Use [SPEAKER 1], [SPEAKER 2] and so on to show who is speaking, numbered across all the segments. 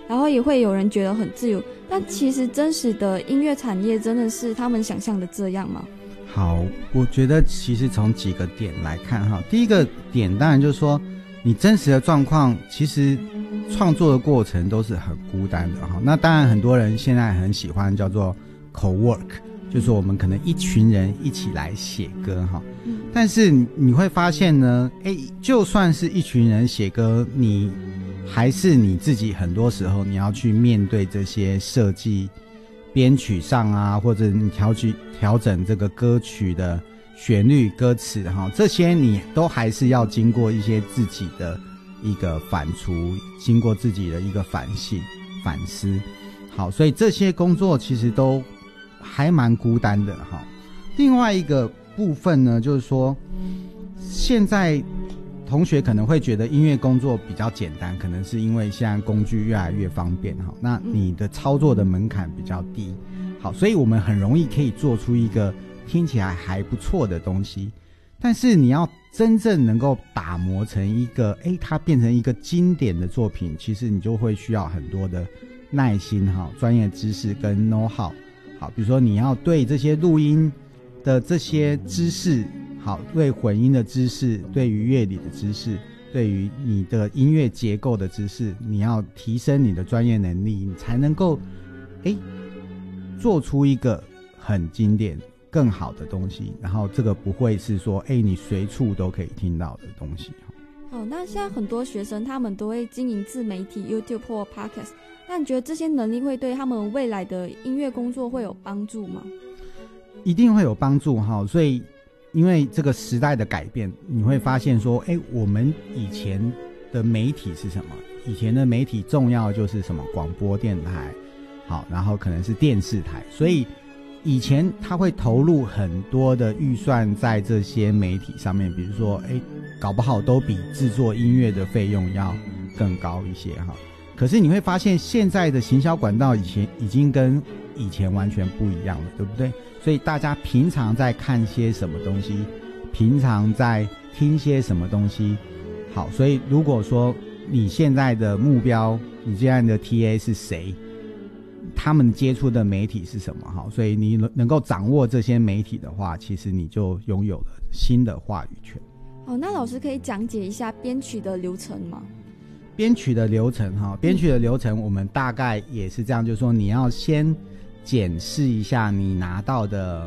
[SPEAKER 1] 然后也会有人觉得很自由，但其实真实的音乐产业真的是他们想象的这样吗？
[SPEAKER 2] 好，我觉得其实从几个点来看哈，第一个点当然就是说你真实的状况，其实创作的过程都是很孤单的哈。那当然很多人现在很喜欢叫做 co-work， 就是我们可能一群人一起来写歌哈。但是你会发现呢，就算是一群人写歌，你还是你自己很多时候你要去面对这些设计编曲上啊，或者你调整这个歌曲的旋律歌词哈，这些你都还是要经过一些自己的一个反刍，经过自己的一个反省反思。好，所以这些工作其实都还蛮孤单的哈。另外一个部分呢，就是说现在同学可能会觉得音乐工作比较简单，可能是因为现在工具越来越方便哈，那你的操作的门槛比较低，好，所以我们很容易可以做出一个听起来还不错的东西。但是你要真正能够打磨成一个它变成一个经典的作品，其实你就会需要很多的耐心哈、专业知识跟 know how。 好，比如说你要对这些录音的这些知识，好，对混音的知识，对于乐理的知识，对于你的音乐结构的知识，你要提升你的专业能力，你才能够做出一个很经典更好的东西，然后这个不会是说你随处都可以听到的东西。
[SPEAKER 1] 好，那现在很多学生他们都会经营自媒体 YouTube 或 Podcast， 那你觉得这些能力会对他们未来的音乐工作会有帮助吗？
[SPEAKER 2] 一定会有帮助哈，所以因为这个时代的改变，你会发现说我们以前的媒体是什么？以前的媒体重要就是什么？广播电台，好，然后可能是电视台，所以以前他会投入很多的预算在这些媒体上面，比如说搞不好都比制作音乐的费用要更高一些哈。可是你会发现现在的行销管道已经跟以前完全不一样了，对不对？所以大家平常在看些什么东西，平常在听些什么东西，好，所以如果说你现在的目标，你现在的 TA 是谁，他们接触的媒体是什么，好，所以你能够掌握这些媒体的话，其实你就拥有了新的话语权。
[SPEAKER 1] 好，那老师可以讲解一下编曲的流程吗？
[SPEAKER 2] 编曲的流程哈，编曲的流程我们大概也是这样，就是说你要先检视一下你拿到的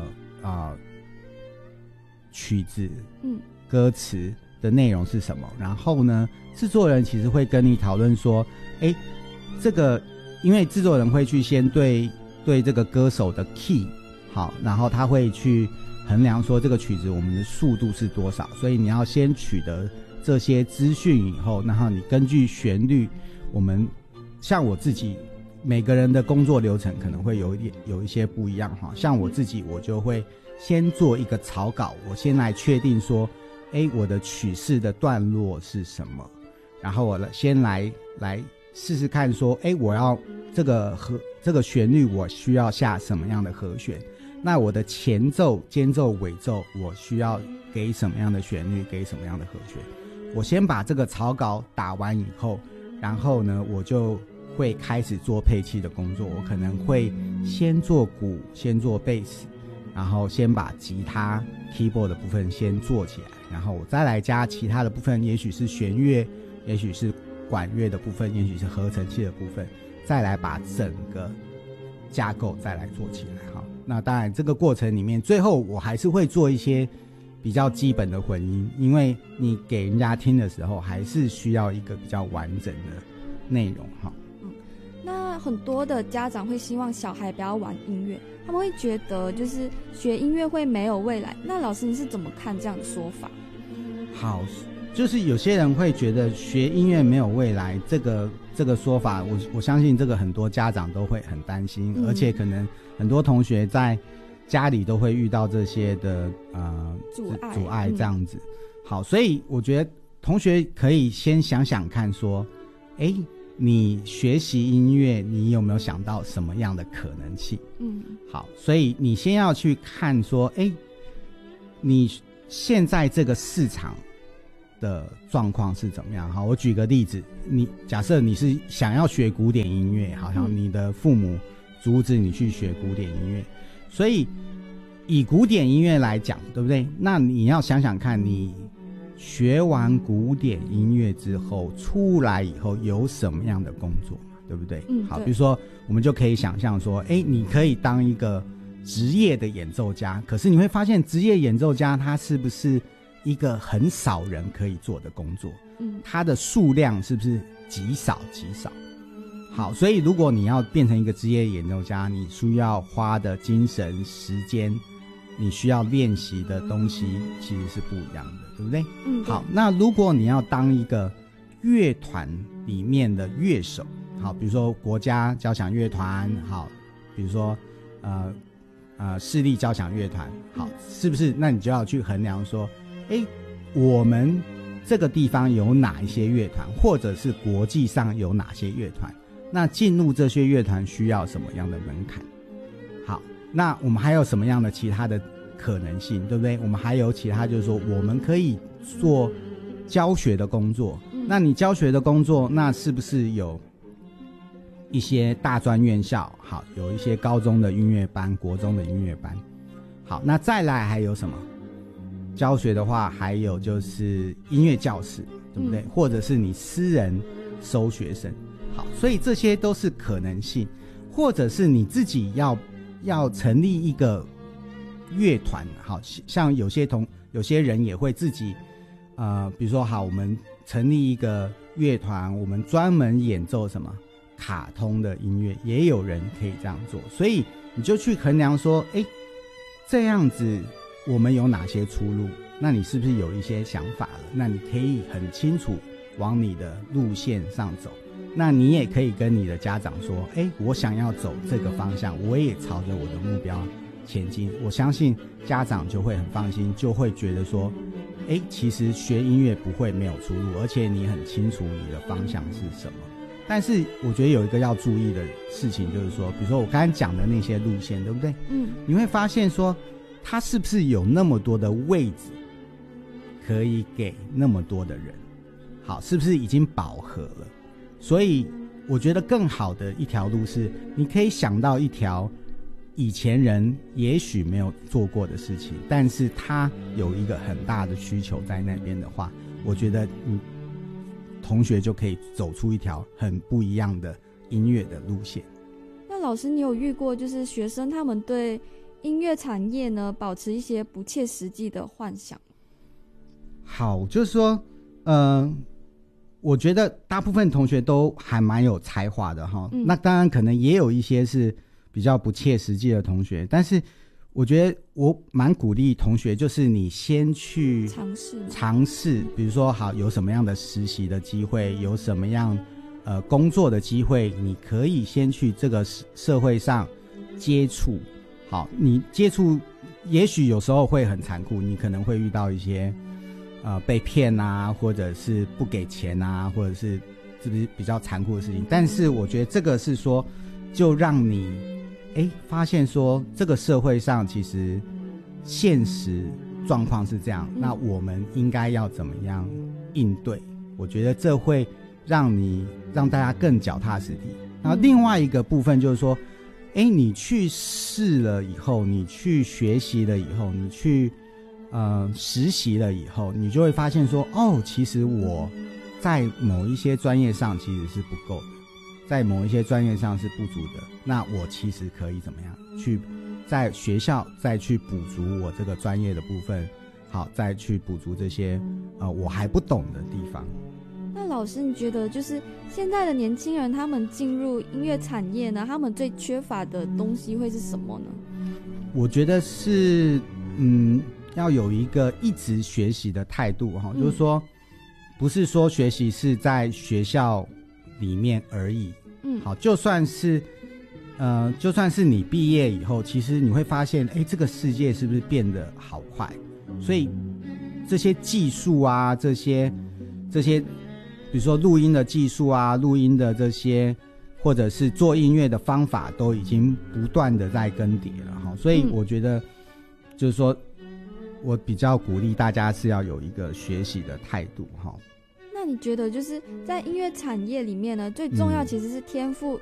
[SPEAKER 2] 曲子歌词的内容是什么，然后呢制作人其实会跟你讨论说这个因为制作人会去先对这个歌手的 key 好，然后他会去衡量说这个曲子我们的速度是多少，所以你要先取得这些资讯以后，然后你根据旋律，我们像我自己每个人的工作流程可能会有一些不一样哈，像我自己我就会先做一个草稿，我先来确定说我的曲式的段落是什么，然后我先来试试看说我要这个旋律我需要下什么样的和弦，那我的前奏间奏尾奏我需要给什么样的旋律，给什么样的和弦，我先把这个草稿打完以后，然后呢我就会开始做配器的工作，我可能会先做鼓，先做贝斯，然后先把吉他 keyboard 的部分先做起来，然后我再来加其他的部分，也许是弦乐，也许是管乐的部分，也许是合成器的部分，再来把整个架构再来做起来。好，那当然这个过程里面最后我还是会做一些比较基本的混音，因为你给人家听的时候还是需要一个比较完整的内容哈。
[SPEAKER 1] 那很多的家长会希望小孩不要玩音乐，他们会觉得就是学音乐会没有未来，那老师你是怎么看这样的说法？
[SPEAKER 2] 好，就是有些人会觉得学音乐没有未来，这个说法我相信这个很多家长都会很担心，而且可能很多同学在家里都会遇到这些的阻碍这样子。好，所以我觉得同学可以先想想看说你学习音乐你有没有想到什么样的可能性？好，所以你先要去看说你现在这个市场的状况是怎么样。好，我举个例子，假设你是想要学古典音乐，好像你的父母阻止你去学古典音乐，所以以古典音乐来讲，对不对？那你要想想看，你学完古典音乐之后出来以后有什么样的工作，对不对？好，比如说我们就可以想象说，你可以当一个职业的演奏家，可是你会发现职业演奏家他是不是一个很少人可以做的工作？它的数量是不是极少极少？好，所以如果你要变成一个职业演奏家，你需要花的精神时间，你需要练习的东西其实是不一样的，对不对？好，那如果你要当一个乐团里面的乐手，好，比如说国家交响乐团，好，比如说市立交响乐团，好，是不是？那你就要去衡量说，我们这个地方有哪一些乐团，或者是国际上有哪些乐团？那进入这些乐团需要什么样的门槛？好，那我们还有什么样的其他的可能性，对不对？我们还有其他，就是说我们可以做教学的工作。那你教学的工作，那是不是有一些大专院校？好，有一些高中的音乐班、国中的音乐班。好，那再来还有什么？教学的话，还有就是音乐教室，对不对？或者是你私人收学生。好，所以这些都是可能性，或者是你自己要成立一个乐团。好，像有些人也会自己比如说好，我们成立一个乐团，我们专门演奏什么卡通的音乐，也有人可以这样做。所以你就去衡量说，这样子我们有哪些出路？那你是不是有一些想法了？那你可以很清楚往你的路线上走。那你也可以跟你的家长说，我想要走这个方向，我也朝着我的目标前进。我相信家长就会很放心，就会觉得说，其实学音乐不会没有出路，而且你很清楚你的方向是什么。但是我觉得有一个要注意的事情，就是说，比如说我刚才讲的那些路线，对不对？你会发现说，它是不是有那么多的位置可以给那么多的人？好，是不是已经饱和了？所以我觉得更好的一条路是，你可以想到一条以前人也许没有做过的事情，但是他有一个很大的需求在那边的话，我觉得同学就可以走出一条很不一样的音乐的路线。
[SPEAKER 1] 那老师，你有遇过就是学生他们对音乐产业呢保持一些不切实际的幻想？
[SPEAKER 2] 好，就是说我觉得大部分同学都还蛮有才华的哈。那当然可能也有一些是比较不切实际的同学，但是我觉得我蛮鼓励同学，就是你先去尝试，比如说好，有什么样的实习的机会，有什么样工作的机会，你可以先去这个社会上接触。好，你接触也许有时候会很残酷，你可能会遇到一些被骗啊，或者是不给钱啊，或者是是不是比较残酷的事情。但是我觉得这个是说，就让你发现说这个社会上其实现实状况是这样，那我们应该要怎么样应对。我觉得这会让大家更脚踏实地。然后另外一个部分就是说，你去试了以后，你去学习了以后，你去实习了以后，你就会发现说，其实我在某一些专业上其实是不够的，在某一些专业上是不足的，那我其实可以怎么样去在学校再去补足我这个专业的部分，好，再去补足这些我还不懂的地方。
[SPEAKER 1] 那老师，你觉得就是现在的年轻人他们进入音乐产业呢，他们最缺乏的东西会是什么呢？
[SPEAKER 2] 我觉得是要有一个一直学习的态度就是说不是说学习是在学校里面而已。好，就算是你毕业以后，其实你会发现这个世界是不是变得好快，所以这些技术啊，这些比如说录音的技术啊，录音的这些或者是做音乐的方法都已经不断的在更迭了。所以我觉得就是说我比较鼓励大家是要有一个学习的态度哈。
[SPEAKER 1] 那你觉得就是在音乐产业里面呢，最重要其实是天赋